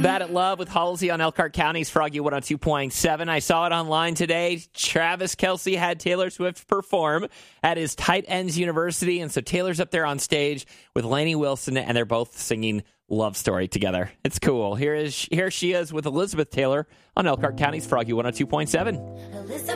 Bad at Love with Halsey on Elkhart County's Froggy 102.7. I saw it online today. Travis Kelce had Taylor Swift perform at his Tight Ends University, and so Taylor's up there on stage with Lainey Wilson, and they're both singing Love Story together. It's cool. Here she is with Elizabeth Taylor on Elkhart County's Froggy 102.7.